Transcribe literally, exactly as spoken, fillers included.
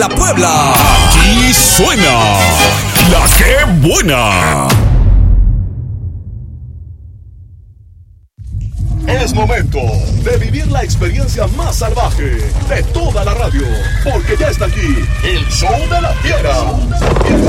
La Puebla. Aquí suena La Que Buena. Es momento de vivir la experiencia más salvaje de toda la radio, porque ya está aquí el show de la fiera.